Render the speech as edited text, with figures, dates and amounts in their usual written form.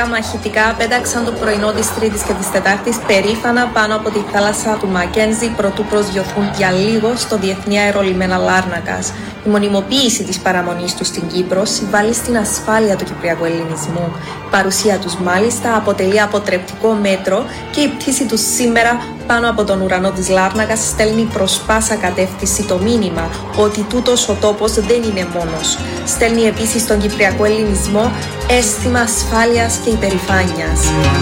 αεροπλοεία μαχητικά πέταξαν το πρωινό της Τρίτης και της Τετάρτης περήφανα πάνω από τη θάλασσα του Μακένζι προτού προσγειωθούν για λίγο στο Διεθνή Αερολιμένα Λάρνακας. Η μονιμοποίηση της παραμονής του στην Κύπρο συμβάλλει στην ασφάλεια του κυπριακού ελληνισμού. Η παρουσία τους μάλιστα αποτελεί αποτρεπτικό μέτρο και η πτήση τους σήμερα πάνω από τον ουρανό της Λάρνακας στέλνει προς πάσα κατεύθυνση το μήνυμα ότι τούτος ο τόπος δεν είναι μόνος. Στέλνει επίσης στον κυπριακό ελληνισμό αίσθημα ασφάλειας και υπερηφάνειας.